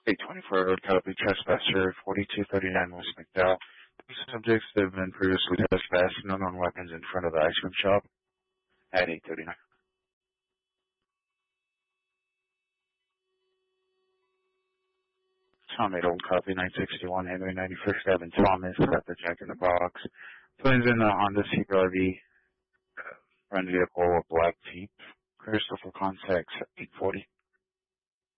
824 road copy trespasser 4239 West McDowell. The subjects that have been previously trespassed and unknown weapons in front of the ice cream shop at 839. Tom 8 old copy 961 Henry 91st Avenue Thomas got the Jack in the Box. Twins in the Honda CRV run vehicle with black Jeep. Crystal for contacts 840.